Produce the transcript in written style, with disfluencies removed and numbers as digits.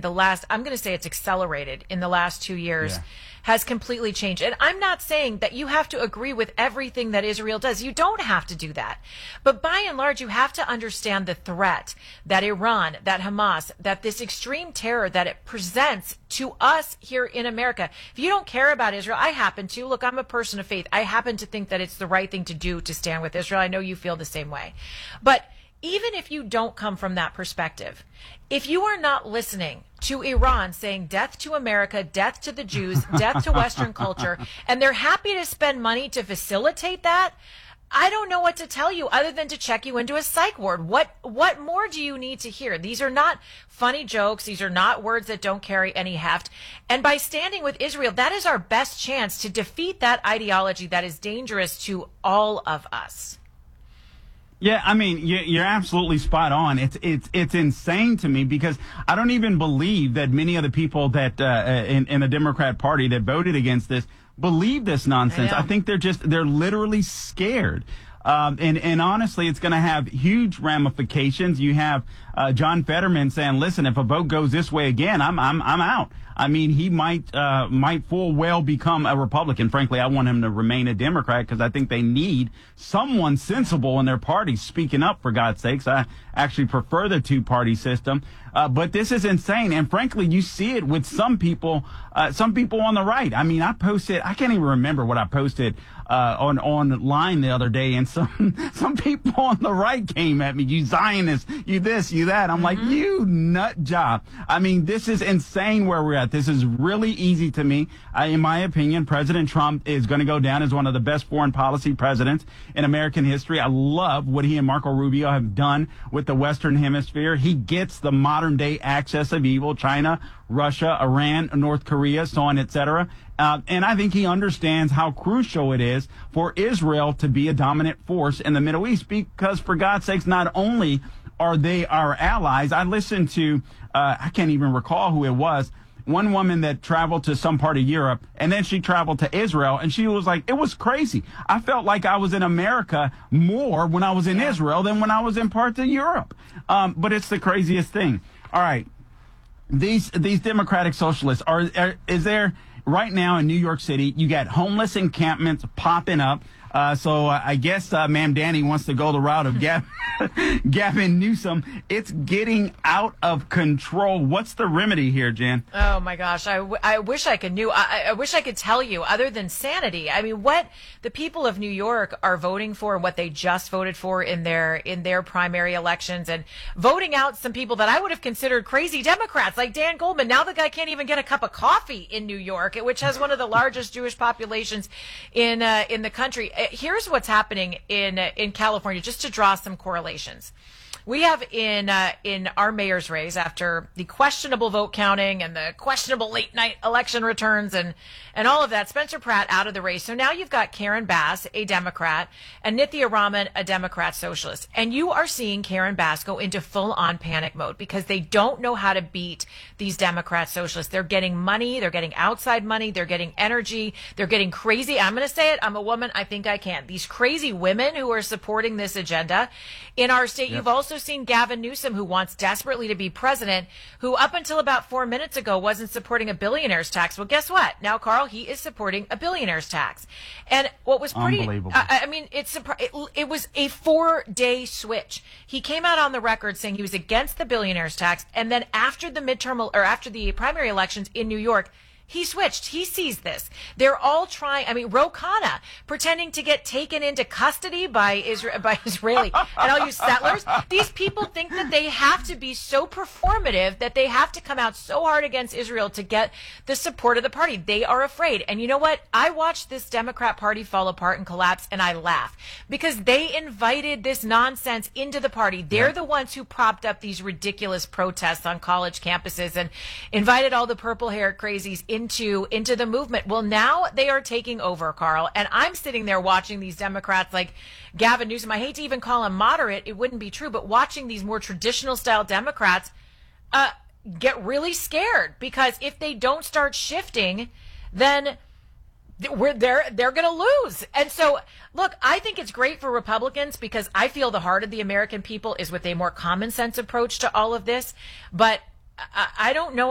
in the last, I'm going to say it's accelerated in the last 2 years, has completely changed. And I'm not saying that you have to agree with everything that Israel does. You don't have to do that. But by and large, you have to understand the threat that Iran, that Hamas, that this extreme terror that it presents to us here in America. If you don't care about Israel, I happen to. Look, I'm a person of faith. I happen to think that it's the right thing to do to stand with Israel. I know you feel the same way. But even if you don't come from that perspective, if you are not listening to Iran saying death to America, death to the Jews, death to Western culture, and they're happy to spend money to facilitate that, I don't know what to tell you other than to check you into a psych ward. What more do you need to hear? These are not funny jokes. These are not words that don't carry any heft. And by standing with Israel, that is our best chance to defeat that ideology that is dangerous to all of us. Yeah, I mean, you're absolutely spot on. It's insane to me because I don't even believe that many of the people that in the Democrat Party that voted against this believe this nonsense. I think they're literally scared. And honestly, it's going to have huge ramifications. You have John Fetterman saying, "Listen, if a vote goes this way again, I'm out." I mean, he might full well become a Republican. Frankly, I want him to remain a Democrat because I think they need someone sensible in their party speaking up, for God's sakes. I actually prefer the two-party system. But this is insane. And frankly, you see it with some people on the right. I mean, I can't even remember what I posted online the other day, and some people on the right came at me, "You Zionist, you this, you that." I'm like, you nut job. I mean, this is insane where we're at. This is really easy to me. In my opinion, President Trump is going to go down as one of the best foreign policy presidents in American history. I love what he and Marco Rubio have done with the Western Hemisphere. He gets the modern day axis of evil: China, Russia, Iran, North Korea, so on, etc. And I think he understands how crucial it is for Israel to be a dominant force in the Middle East because, for God's sakes, not only are they our allies. I listened to, I can't even recall who it was, one woman that traveled to some part of Europe, and then she traveled to Israel, and she was like, it was crazy. I felt like I was in America more when I was in Israel than when I was in parts of Europe. But it's the craziest thing. All right. These democratic socialists is there right now in New York City? You got homeless encampments popping up. So I guess Ma'am Danny wants to go the route of Gavin Newsom. It's getting out of control. What's the remedy here, Jan? Oh my gosh, I wish I could I wish I could tell you other than sanity. I mean, what the people of New York are voting for and what they just voted for in their primary elections, and voting out some people that I would have considered crazy Democrats like Dan Goldman. Now the guy can't even get a cup of coffee in New York, which has one of the largest Jewish populations in the country. Here's what's happening in California, just to draw some correlations. We have in our mayor's race, after the questionable vote counting and the questionable late night election returns and all of that, Spencer Pratt out of the race. So now you've got Karen Bass, a Democrat, and Nithya Raman, a Democrat socialist. And you are seeing Karen Bass go into full on panic mode because they don't know how to beat these Democrat socialists. They're getting money. They're getting outside money. They're getting energy. They're getting crazy. I'm going to say it. I'm a woman. I think I can. These crazy women who are supporting this agenda in our state. Yep. You've also seen Gavin Newsom, who wants desperately to be president, who up until about 4 minutes ago wasn't supporting a billionaire's tax. Well, guess what? Now, Carl, he is supporting a billionaire's tax. And what was pretty, unbelievable. I mean, it was a 4-day switch. He came out on the record saying he was against the billionaire's tax. And then after the primary elections in New York, he switched. He sees this. They're all trying. I mean, Ro Khanna pretending to get taken into custody by Israeli and all you settlers. These people think that they have to be so performative that they have to come out so hard against Israel to get the support of the party. They are afraid. And you know what? I watched this Democrat Party fall apart and collapse, and I laugh because they invited this nonsense into the party. They're the ones who propped up these ridiculous protests on college campuses and invited all the purple-haired crazies into the movement. Well, now they are taking over, Carl, and I'm sitting there watching these Democrats like Gavin Newsom. I hate to even call him moderate. It wouldn't be true, but watching these more traditional style Democrats get really scared because if they don't start shifting, then they're going to lose. And so, look, I think it's great for Republicans because I feel the heart of the American people is with a more common sense approach to all of this, but I don't know